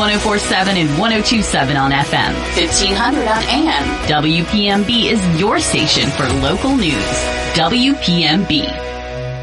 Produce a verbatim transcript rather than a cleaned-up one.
one oh four point seven and one oh two point seven on F M, fifteen hundred on A M. W P M B is your station for local news. W P M B.